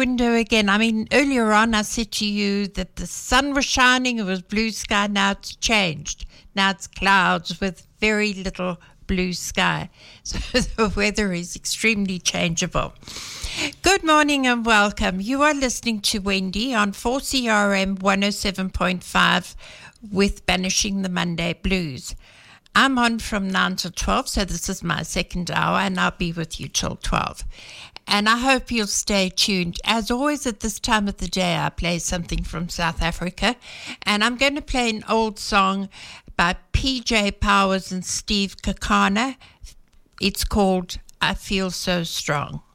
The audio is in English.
window again. I mean, earlier on I said to you that the sun was shining, it was blue sky. Now it's changed. Now it's clouds with very little blue sky. So the weather is extremely changeable. Good morning and welcome. You are listening to Wendy on 4CRM 107.5 with Banishing the Monday Blues. I'm on from 9 till 12, so this is my second hour, and I'll be with you till 12. And I hope you'll stay tuned. As always, at this time of the day, I play something from South Africa, and I'm going to play an old song by PJ Powers and Steve Kakana. It's called I Feel So Strong.